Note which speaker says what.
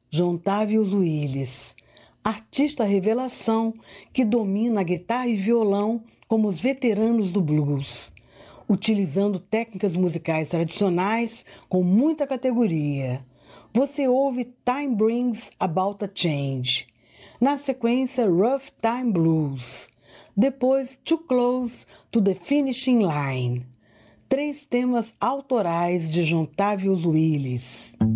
Speaker 1: Jontávius Willis, artista revelação que domina a guitarra e violão como os veteranos do blues, utilizando técnicas musicais tradicionais com muita categoria. Você ouve Time Brings About a Change, na sequência Rough Time Blues, depois Too Close to the Finishing Line. 3 temas autorais de Jontávius Willis.